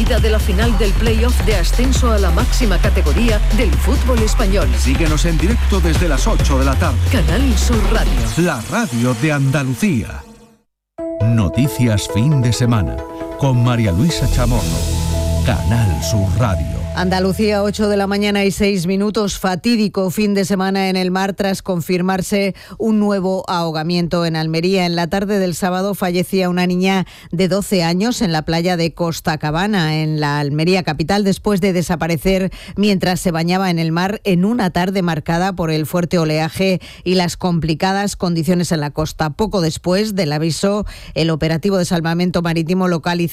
ida de la final del playoff de ascenso a la máxima categoría del fútbol español. Síguenos en directo desde las 8 de la tarde. Canal Sur Radio. La radio de Andalucía. Noticias fin de semana con María Luisa Chamorro. Canal Sur Radio. Andalucía, 8 de la mañana y 6 minutos. Fatídico fin de semana en el mar tras confirmarse un nuevo ahogamiento en Almería. En la tarde del sábado fallecía una niña de 12 años en la playa de Costacabana, en la Almería capital, después de desaparecer mientras se bañaba en el mar en una tarde marcada por el fuerte oleaje y las complicadas condiciones en la costa. Poco después del aviso, el operativo de salvamento marítimo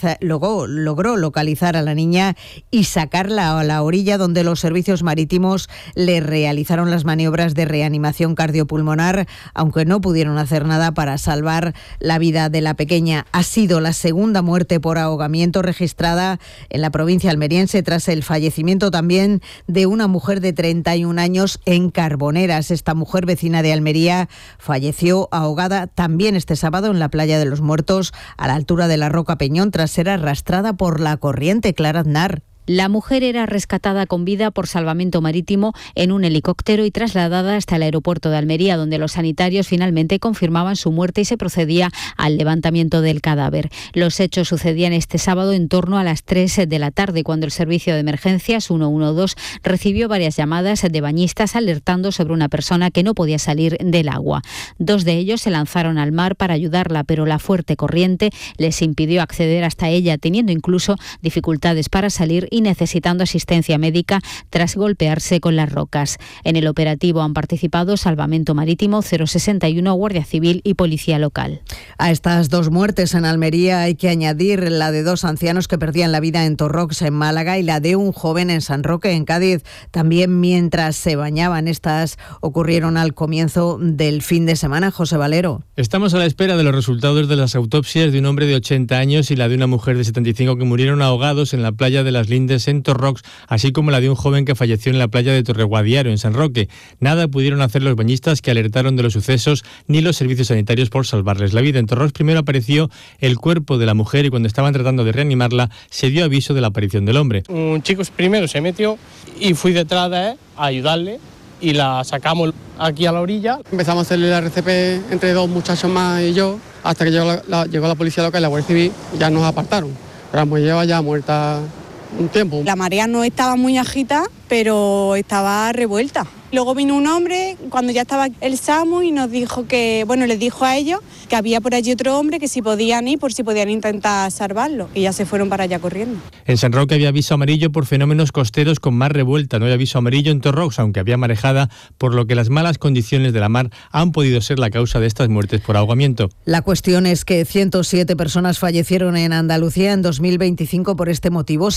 logró localizar a la niña y sacarla a la orilla, donde los servicios marítimos le realizaron las maniobras de reanimación cardiopulmonar, aunque no pudieron hacer nada para salvar la vida de la pequeña. Ha sido la segunda muerte por ahogamiento registrada en la provincia almeriense, tras el fallecimiento también de una mujer de 31 años en Carboneras. Esta mujer, vecina de Almería, falleció ahogada también este sábado en la playa de los Muertos, a la altura de la Roca Peñón, tras ser arrastrada por la corriente. Clara Aznar. La mujer era rescatada con vida por salvamento marítimo en un helicóptero y trasladada hasta el aeropuerto de Almería, donde los sanitarios finalmente confirmaban su muerte y se procedía al levantamiento del cadáver. Los hechos sucedían este sábado en torno a las 3 de la tarde, cuando el servicio de emergencias 112 recibió varias llamadas de bañistas alertando sobre una persona que no podía salir del agua. 2 de ellos se lanzaron al mar para ayudarla, pero la fuerte corriente les impidió acceder hasta ella, teniendo incluso dificultades para salir y necesitando asistencia médica tras golpearse con las rocas. En el operativo han participado Salvamento Marítimo, 061, Guardia Civil y Policía Local. A estas 2 muertes en Almería hay que añadir la de 2 ancianos que perdían la vida en Torrox, en Málaga, y la de un joven en San Roque, en Cádiz, también mientras se bañaban. Estas ocurrieron al comienzo del fin de semana. José Valero. Estamos a la espera de los resultados de las autopsias de un hombre de 80 años y la de una mujer de 75 que murieron ahogados en la playa de las Lindes en Torrox, así como la de un joven que falleció en la playa de Torreguadiaro, en San Roque. Nada pudieron hacer los bañistas que alertaron de los sucesos ni los servicios sanitarios por salvarles la vida. En Torrox primero apareció el cuerpo de la mujer y cuando estaban tratando de reanimarla se dio aviso de la aparición del hombre. Un chico primero se metió y fui detrás de él a ayudarle y la sacamos aquí a la orilla. Empezamos a hacerle la RCP entre 2 muchachos más y yo, hasta que llegó la policía local y la Guardia Civil, ya nos apartaron. Pero pues lleva ya muerta un tiempo. La marea no estaba muy agitada, pero estaba revuelta. Luego vino un hombre cuando ya estaba el SAMU y nos dijo que, les dijo a ellos que había por allí otro hombre que si podían ir, por si podían intentar salvarlo. Y ya se fueron para allá corriendo. En San Roque había aviso amarillo por fenómenos costeros con mar revuelta. No hay aviso amarillo en Torrox, aunque había marejada, por lo que las malas condiciones de la mar han podido ser la causa de estas muertes por ahogamiento. La cuestión es que 107 personas fallecieron en Andalucía en 2025 por este motivo,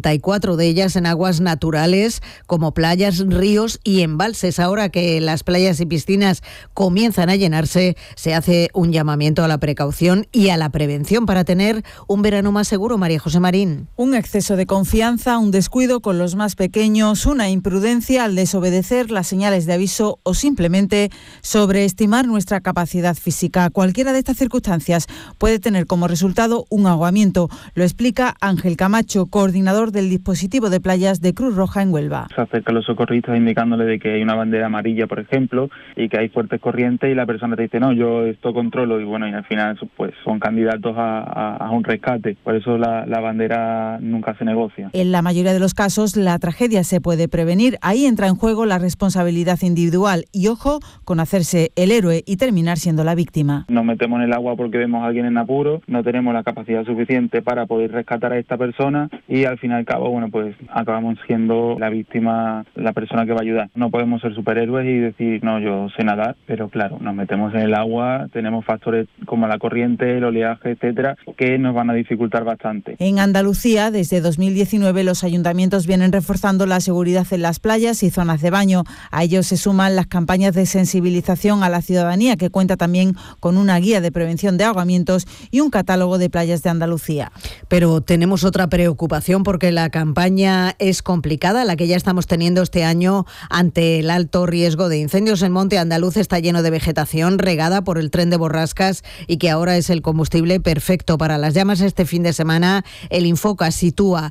74 de ellas en aguas naturales como playas, ríos y embalses. Ahora que las playas y piscinas comienzan a llenarse, se hace un llamamiento a la precaución y a la prevención para tener un verano más seguro. María José Marín. Un exceso de confianza, un descuido con los más pequeños, una imprudencia al desobedecer las señales de aviso o simplemente sobreestimar nuestra capacidad física. Cualquiera de estas circunstancias puede tener como resultado un ahogamiento. Lo explica Ángel Camacho, coordinador del dispositivo de playas de Cruz Roja en Huelva. Se acercan los socorristas indicándole de que hay una bandera amarilla, por ejemplo, y que hay fuertes corrientes y la persona te dice, no, yo esto controlo, y bueno, y al final pues son candidatos a un rescate. Por eso la bandera nunca se negocia. En la mayoría de los casos la tragedia se puede prevenir. Ahí entra en juego la responsabilidad individual y ojo con hacerse el héroe y terminar siendo la víctima. Nos metemos en el agua porque vemos a alguien en apuro, no tenemos la capacidad suficiente para poder rescatar a esta persona y al fin y al cabo, pues acabamos siendo la víctima, la persona que va a ayudar. No podemos ser superhéroes y decir, no, yo sé nadar, pero claro, nos metemos en el agua, tenemos factores como la corriente, el oleaje, etcétera, que nos van a dificultar bastante. En Andalucía, desde 2019, los ayuntamientos vienen reforzando la seguridad en las playas y zonas de baño. A ello se suman las campañas de sensibilización a la ciudadanía, que cuenta también con una guía de prevención de ahogamientos y un catálogo de playas de Andalucía. Pero tenemos otra preocupación porque la campaña es complicada, la que ya estamos teniendo este año ante el alto riesgo de incendios. El monte andaluz está lleno de vegetación regada por el tren de borrascas y que ahora es el combustible perfecto para las llamas. Este fin de semana el Infoca sitúa